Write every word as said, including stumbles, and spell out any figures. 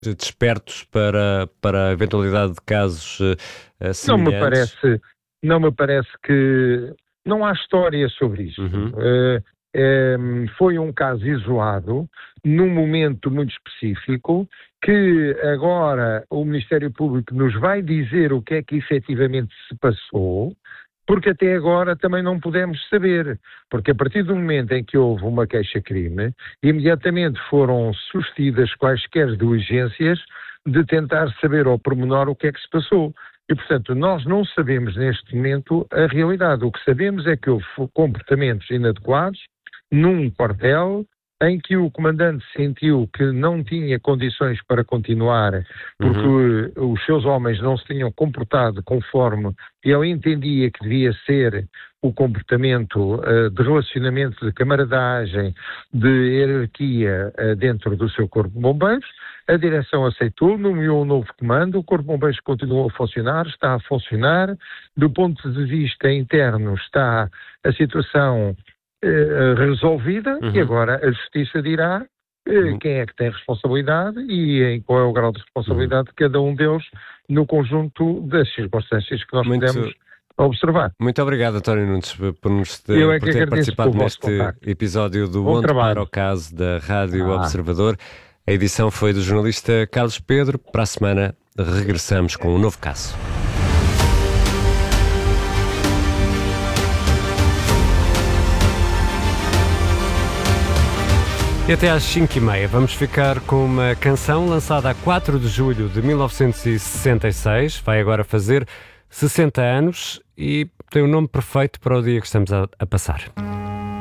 despertos para, para a eventualidade de casos uh, semelhantes? Não me parece, não me parece que... Não há história sobre isso. Uhum. Uh, um, foi um caso isolado, num momento muito específico, que agora o Ministério Público nos vai dizer o que é que efetivamente se passou, porque até agora também não pudemos saber, porque a partir do momento em que houve uma queixa-crime, imediatamente foram sucedidas quaisquer diligências de tentar saber ao pormenor o que é que se passou. E, portanto, nós não sabemos neste momento a realidade. O que sabemos é que houve comportamentos inadequados num quartel em que o comandante sentiu que não tinha condições para continuar porque uhum. os seus homens não se tinham comportado conforme ele entendia que devia ser o comportamento uh, de relacionamento, de camaradagem, de hierarquia uh, dentro do seu corpo de bombeiros. A direção aceitou, nomeou um novo comando, o corpo de bombeiros continuou a funcionar, está a funcionar. Do ponto de vista interno está a situação Uh, resolvida uhum. e agora a Justiça dirá uh, uhum. quem é que tem responsabilidade e em qual é o grau de responsabilidade uhum. de cada um deles no conjunto das circunstâncias que nós muito, podemos observar. Muito obrigado, António Nunes, por, nos ter, é por ter participado neste contacto. episódio do Bom Onde trabalho. Para o Caso da Rádio ah. Observador. A edição foi do jornalista Carlos Pedro. Para a semana regressamos com um novo caso. E até às cinco e meia vamos ficar com uma canção lançada a quatro de julho de mil novecentos e sessenta e seis. Vai agora fazer sessenta anos e tem o nome perfeito para o dia que estamos a, a passar.